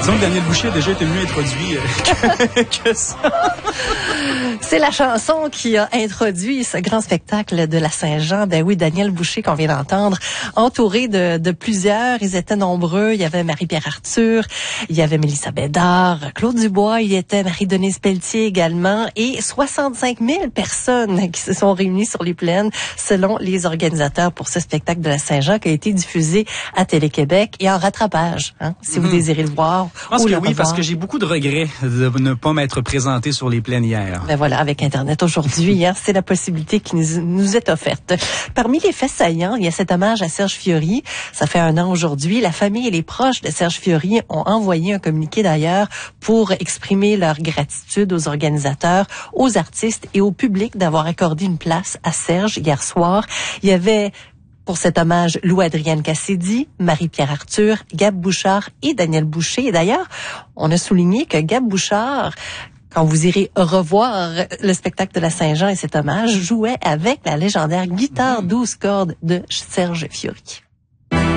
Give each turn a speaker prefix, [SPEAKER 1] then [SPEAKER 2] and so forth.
[SPEAKER 1] Disons que Daniel Boucher a déjà été mieux introduit que ça.
[SPEAKER 2] C'est la chanson qui a introduit ce grand spectacle de la Saint-Jean. Ben oui, Daniel Boucher qu'on vient d'entendre, entouré de plusieurs. Ils étaient nombreux. Il y avait Marie-Pierre Arthur, il y avait Mélissa Bédard, Claude Dubois, il y était Marie-Denise Pelletier également, et 65 000 personnes qui se sont réunies sur les plaines, selon les organisateurs, pour ce spectacle de la Saint-Jean qui a été diffusé à Télé-Québec et en rattrapage, si vous désirez le voir.
[SPEAKER 1] Je pense que oui, parce que j'ai beaucoup de regrets de ne pas m'être présenté sur les plaines hier.
[SPEAKER 2] Ben voilà, avec Internet aujourd'hui, c'est la possibilité qui nous est offerte. Parmi les faits saillants, il y a cet hommage à Serge Fiori. Ça fait 1 an aujourd'hui. La famille et les proches de Serge Fiori ont envoyé un communiqué d'ailleurs pour exprimer leur gratitude aux organisateurs, aux artistes et au public d'avoir accordé une place à Serge hier soir. Il y avait pour cet hommage Lou-Adrienne Cassidy, Marie-Pierre Arthur, Gab Bouchard et Daniel Boucher. Et d'ailleurs, on a souligné que Gab Bouchard, quand vous irez revoir le spectacle de la Saint-Jean et cet hommage, jouait avec la légendaire guitare 12 cordes de Serge Fiori.